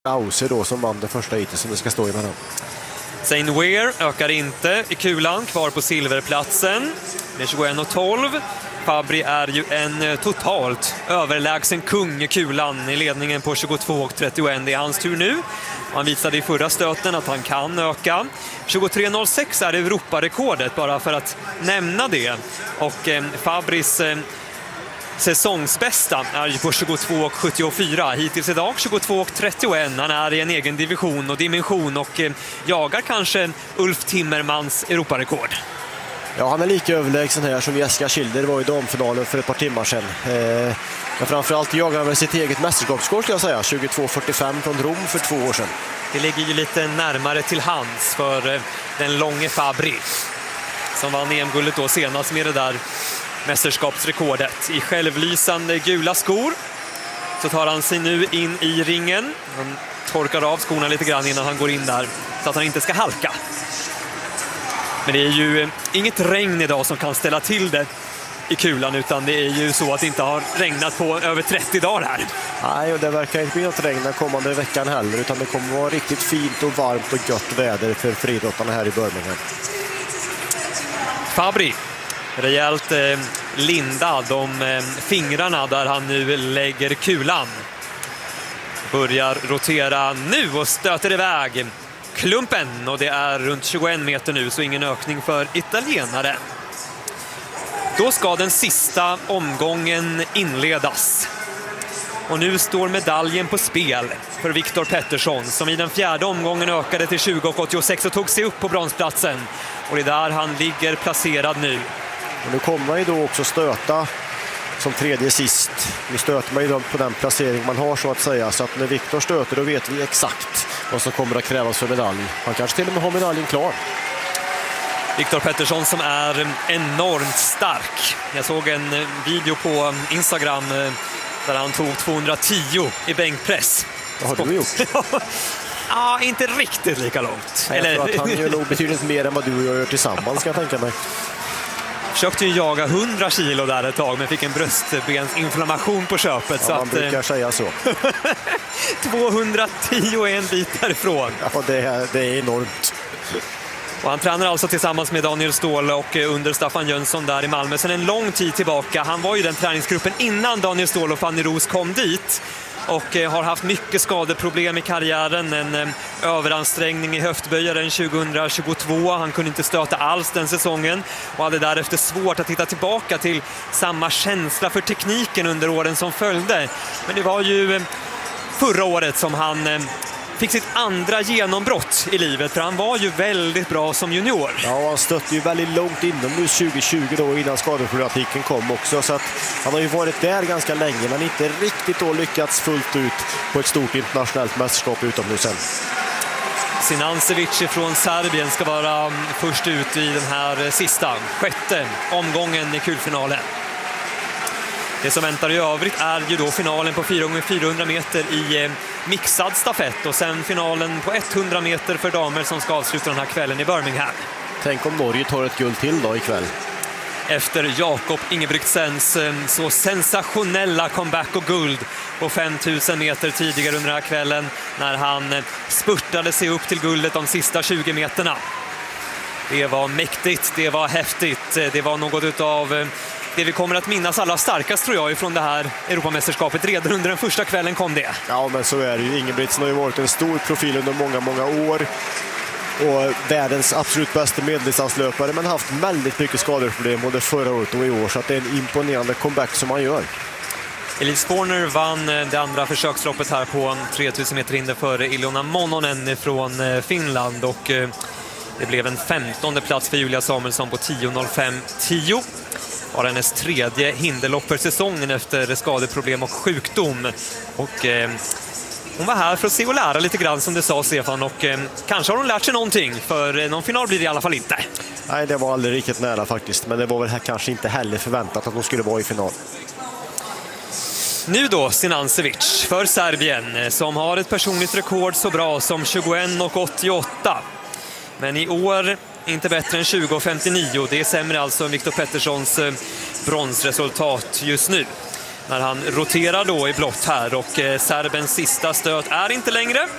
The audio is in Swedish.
Ause då som vann det första hitet som det ska stå emellan. Saint Weir ökar inte i kulan, kvar på silverplatsen med 21,12. Fabri är ju en totalt överlägsen kung i kulan i ledningen på 22,31. Det är hans tur nu. Han visade i förra stöten att han kan öka. 23,06 är Europarekordet, bara för att nämna det. Och Fabris säsongsbästa är ju på 22,74. Hittills idag 22,31. Han är i en egen division och dimension och jagar kanske Ulf Timmermans Europarekord. Ja, han är lika överlägsen här som Jessica Schilder var i damfinalen för ett par timmar sedan. Men framförallt jagar han med sitt eget mästerskapsskår, ska jag säga. 22,45 från Rom för 2 år sedan. Det ligger ju lite närmare till hands för den långe Fabri som vann EM-guldet då senast med det där mästerskapsrekordet. I självlysande gula skor så tar han sig nu in i ringen. Han torkar av skorna lite grann innan han går in där så att han inte ska halka. Men det är ju inget regn idag som kan ställa till det i kulan, utan det är ju så att det inte har regnat på över 30 dagar här. Nej, och det verkar inte bli något regn den kommande veckan heller, utan det kommer vara riktigt fint och varmt och gött väder för friidrottarna här i Birmingham. Fabri, rejält lindad om fingrarna där han nu lägger kulan. Börjar rotera nu och stöter iväg klumpen, och det är runt 21 meter nu, så ingen ökning för italienare. Då ska den sista omgången inledas. Och nu står medaljen på spel för Viktor Pettersson, som i den fjärde omgången ökade till 20,86 och tog sig upp på bronsplatsen. Och det är där han ligger placerad nu. Och nu kommer man ju då också stöta som tredje sist. Nu stöter man ju på den placering man har, så att säga. Så att när Viktor stöter, då vet vi exakt vad som kommer att krävas för medalj. Han kanske till och med har medaljen klar. Viktor Pettersson som är enormt stark. Jag såg en video på Instagram där han tog 210 i bänkpress. Vad har du gjort? Ja, inte riktigt lika långt. Jag tror att han gör nog betydligt mer än vad du och jag gör tillsammans, ska jag tänka mig. Försökte ju jaga 100 kilo där ett tag, men fick en bröstbensinflammation på köpet. Ja, så man att, brukar säga så. 210 är en bit därifrån. Ja, det är enormt. Och han tränar alltså tillsammans med Daniel Ståhl och under Staffan Jönsson där i Malmö sedan en lång tid tillbaka. Han var ju den träningsgruppen innan Daniel Ståhl och Fanny Roos kom dit. Och har haft mycket skadeproblem i karriären. En överansträngning i höftböjaren 2022. Han kunde inte stöta alls den säsongen. Och hade därefter svårt att hitta tillbaka till samma känsla för tekniken under åren som följde. Men det var ju förra året som han fick sitt andra genombrott i livet. För han var ju väldigt bra som junior. Ja, han stötte ju väldigt långt inomhus 2020 då, innan skadeproblematiken kom också. Så att han har ju varit där ganska länge, men inte riktigt då lyckats fullt ut på ett stort internationellt mästerskap utomhus än. Sinancevic från Serbien ska vara först ut i den här sista, sjätte omgången i kulfinalen. Det som väntar i övrigt är ju då finalen på 4x400 meter i mixad stafett och sen finalen på 100 meter för damer som ska avsluta den här kvällen i Birmingham. Tänk om Norge tar ett guld till då ikväll. Efter Jakob Ingebrigtsens så sensationella comeback och guld på 5000 meter tidigare under den här kvällen när han spurtade sig upp till guldet de sista 20 meterna. Det var mäktigt, det var häftigt, det var något av det vi kommer att minnas allra starkast, tror jag, ifrån det här Europamästerskapet. Redan under den första kvällen kom det. Ja, men så är det ju. Ingebrigtsen har ju varit en stor profil under många år. Och världens absolut bästa medeldistanslöpare, men haft väldigt mycket skadeproblem både förra året och i år. Så att det är en imponerande comeback som han gör. Elise Forner vann det andra försöksloppet här på 3000 meter hinder före Ilona Mononen från Finland. Och det blev en 15:e plats för Julia Samuelsson på 10.05.10. Var hennes tredje hinderlopp för säsongen efter skadeproblem och sjukdom. Och hon var här för att se och lära lite grann, som det sa Stefan. Och kanske har hon lärt sig någonting, för någon final blir det i alla fall inte. Nej, det var aldrig riktigt nära faktiskt. Men det var väl här kanske inte heller förväntat att hon skulle vara i final. Nu då Sinancevic för Serbien, som har ett personligt rekord så bra som 21,88. Men i år inte bättre än 20,59. Det är sämre alltså än Viktor Petterssons bronsresultat just nu. när han roterar då i blått här, och serbens sista stöt är inte längre.